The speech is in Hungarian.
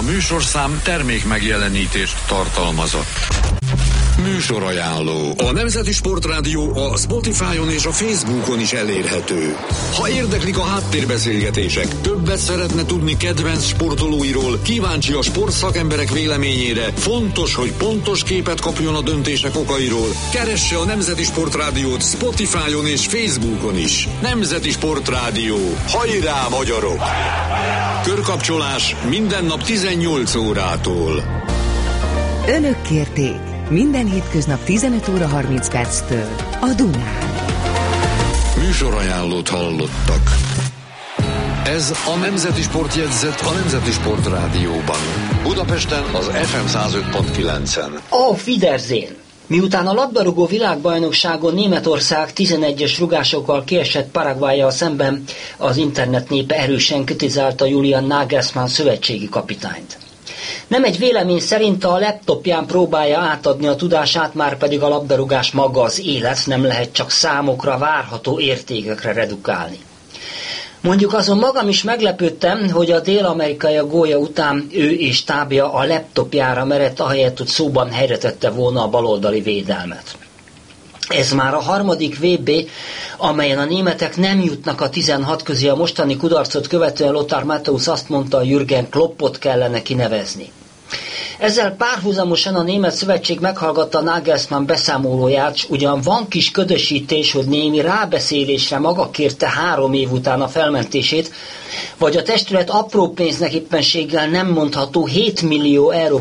műsorszám termék megjelenítést tartalmazott. Műsorajánló. A Nemzeti Sportrádió a Spotify-on és a Facebookon is elérhető. Ha érdeklik a háttérbeszélgetések, többet szeretne tudni kedvenc sportolóiról, kíváncsi a sportszakemberek véleményére, fontos, hogy pontos képet kapjon a döntések okairól, keresse a Nemzeti Sportrádiót Spotify-on és Facebookon is. Nemzeti Sportrádió. Hajrá, magyarok! Körkapcsolás minden nap 18 órától. Önök kérték. Minden hétköznap 15 óra 30 perctől a Dunán. Műsorajánlót hallottak. Ez a Nemzeti Sportjegyzet a Nemzeti Sportrádióban. Budapesten az FM 105.9-en. Auf Wiedersehen! Miután a labdarúgó világbajnokságon Németország 11-es rugásokkal kiesett Paraguayyal szemben, az internet népe erősen kritizálta Julian Nagelsmann szövetségi kapitányt. Nem egy vélemény szerint a laptopján próbálja átadni a tudását, már pedig a labdarúgás maga az élet, nem lehet csak számokra, várható értékekre redukálni. Mondjuk azon magam is meglepődtem, hogy a dél-amerikai gólya után ő és tábja a laptopjára merett, ahelyett, hogy szóban helyretette volna a baloldali védelmet. Ez már a harmadik VB, amelyen a németek nem jutnak a 16 közé. A mostani kudarcot követően Lothar Matthäus azt mondta, Jürgen Kloppot kellene kinevezni. Ezzel párhuzamosan a Német Szövetség meghallgatta Nagelsmann beszámolóját, s ugyan van kis ködösítés, hogy némi rábeszélésre maga kérte 3 év után a felmentését, vagy a testület apró pénznek éppenséggel nem mondható 7 millió euró